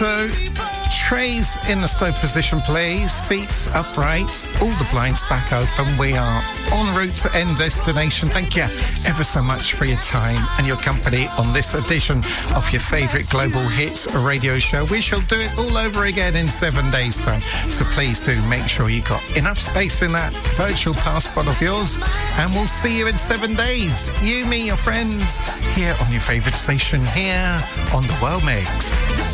So, trays in the stowed position, please. Seats upright. All the blinds back open. We are en route to end destination. Thank you ever so much for your time and your company on this edition of your favourite global hits radio show. We shall do it all over again in 7 days' time. So please do make sure you got enough space in that virtual passport of yours. And we'll see you in 7 days. You, me, your friends, here on your favourite station, here on The World Mix.